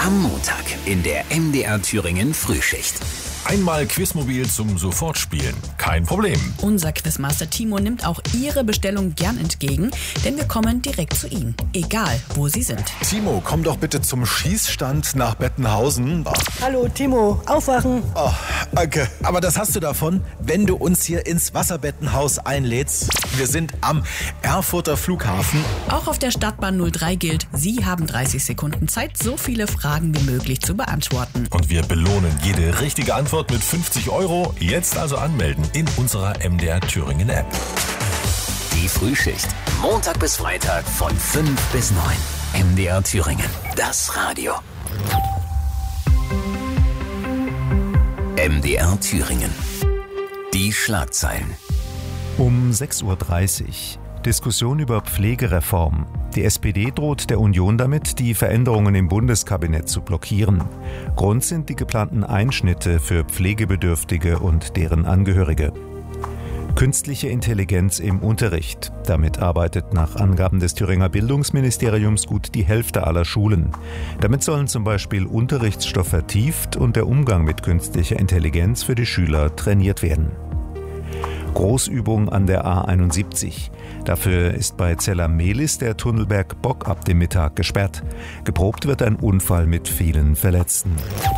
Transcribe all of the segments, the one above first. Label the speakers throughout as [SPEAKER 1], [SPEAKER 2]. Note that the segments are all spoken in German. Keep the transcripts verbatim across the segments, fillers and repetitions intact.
[SPEAKER 1] Am Montag in der M D R Thüringen Frühschicht.
[SPEAKER 2] Einmal Quizmobil zum Sofortspielen. Kein Problem.
[SPEAKER 3] Unser Quizmaster Timo nimmt auch Ihre Bestellung gern entgegen, denn wir kommen direkt zu Ihnen, egal wo Sie sind.
[SPEAKER 4] Timo, komm doch bitte zum Schießstand nach Bettenhausen. Oh.
[SPEAKER 5] Hallo Timo, aufwachen.
[SPEAKER 4] Oh, danke. Aber das hast du davon, wenn du uns hier ins Wasserbettenhaus einlädst. Wir sind am Erfurter Flughafen.
[SPEAKER 3] Auch auf der Stadtbahn null drei gilt, Sie haben dreißig Sekunden Zeit, so viele Fragen wie möglich zu beantworten.
[SPEAKER 2] Und wir belohnen jede richtige Antwort mit fünfzig Euro. Jetzt also anmelden in unserer M D R Thüringen App.
[SPEAKER 1] Die Frühschicht. Montag bis Freitag von fünf bis neun. M D R Thüringen. Das Radio. M D R Thüringen. Die Schlagzeilen.
[SPEAKER 6] Um sechs Uhr dreißig. Diskussion über Pflegereform. Die S P D droht der Union damit, die Veränderungen im Bundeskabinett zu blockieren. Grund sind die geplanten Einschnitte für Pflegebedürftige und deren Angehörige. Künstliche Intelligenz im Unterricht. Damit arbeitet nach Angaben des Thüringer Bildungsministeriums gut die Hälfte aller Schulen. Damit sollen zum Beispiel Unterrichtsstoff vertieft und der Umgang mit künstlicher Intelligenz für die Schüler trainiert werden. Großübung an der A einundsiebzig. Dafür ist bei Zella-Mehlis der Tunnelberg Bock ab dem Mittag gesperrt. Geprobt wird ein Unfall mit vielen Verletzten.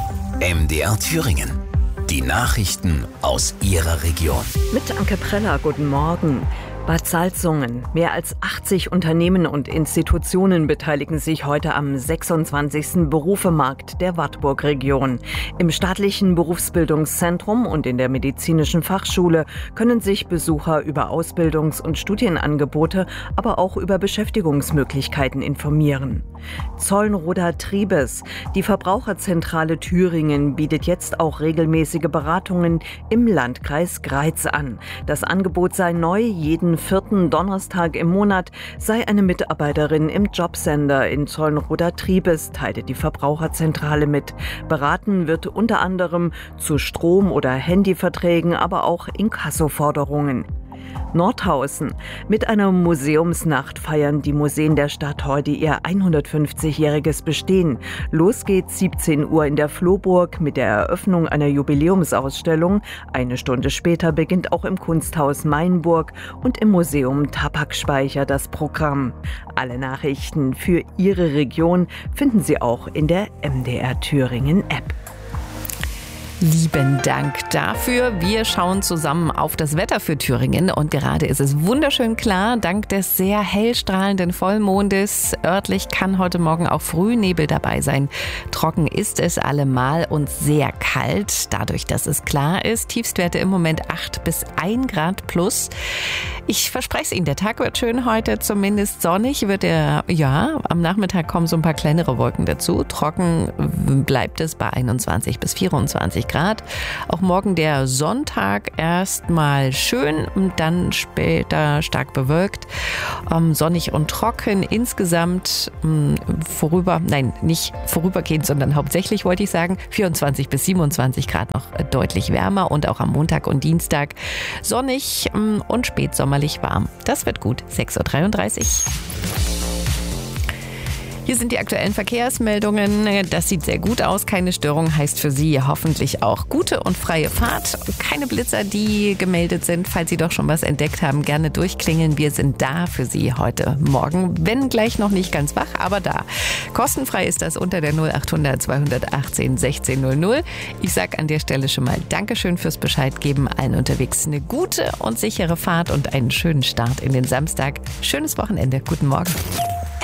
[SPEAKER 1] M D R Thüringen. Die Nachrichten aus Ihrer Region.
[SPEAKER 7] Mit Anke Preller, guten Morgen. Bad Salzungen. Mehr als achtzig Unternehmen und Institutionen beteiligen sich heute am sechsundzwanzigsten Berufemarkt der Wartburg-Region. Im staatlichen Berufsbildungszentrum und in der medizinischen Fachschule können sich Besucher über Ausbildungs- und Studienangebote, aber auch über Beschäftigungsmöglichkeiten informieren. Zollenroda Triebes. Die Verbraucherzentrale Thüringen bietet jetzt auch regelmäßige Beratungen im Landkreis Greiz an. Das Angebot sei neu, jeden vierten Donnerstag im Monat sei eine Mitarbeiterin im Jobcenter in Zollenroda Triebes, teilte die Verbraucherzentrale mit. Beraten wird unter anderem zu Strom- oder Handyverträgen, aber auch Inkassoforderungen. Nordhausen. Mit einer Museumsnacht feiern die Museen der Stadt heute ihr hundertfünfzigjähriges Bestehen. Los geht's siebzehn Uhr in der Flohburg mit der Eröffnung einer Jubiläumsausstellung. Eine Stunde später beginnt auch im Kunsthaus Mainburg und im Museum Tabakspeicher das Programm. Alle Nachrichten für Ihre Region finden Sie auch in der M D R Thüringen App.
[SPEAKER 8] Lieben Dank dafür. Wir schauen zusammen auf das Wetter für Thüringen und gerade ist es wunderschön klar, dank des sehr hellstrahlenden Vollmondes. Örtlich kann heute Morgen auch Frühnebel dabei sein. Trocken ist es allemal und sehr kalt, dadurch, dass es klar ist. Tiefstwerte im Moment acht bis ein Grad plus. Ich verspreche es Ihnen, der Tag wird schön heute, zumindest sonnig wird er, ja, am Nachmittag kommen so ein paar kleinere Wolken dazu. Trocken bleibt es bei einundzwanzig bis vierundzwanzig Grad. Auch morgen der Sonntag erstmal schön und dann später stark bewölkt. Ähm, sonnig und trocken insgesamt ähm, vorüber, nein, nicht vorübergehend, sondern hauptsächlich wollte ich sagen, vierundzwanzig bis siebenundzwanzig Grad noch deutlich wärmer und auch am Montag und Dienstag sonnig ähm, und spätsommerlich warm. Das wird gut, sechs Uhr dreiunddreißig. Hier sind die aktuellen Verkehrsmeldungen. Das sieht sehr gut aus. Keine Störung heißt für Sie hoffentlich auch gute und freie Fahrt. Keine Blitzer, die gemeldet sind. Falls Sie doch schon was entdeckt haben, gerne durchklingeln. Wir sind da für Sie heute Morgen. Wenn gleich noch nicht ganz wach, aber da. Kostenfrei ist das unter der null achthundert zweihundertachtzehn sechzehn null null. Ich sage an der Stelle schon mal Dankeschön fürs Bescheid geben. Allen unterwegs eine gute und sichere Fahrt und einen schönen Start in den Samstag. Schönes Wochenende. Guten Morgen.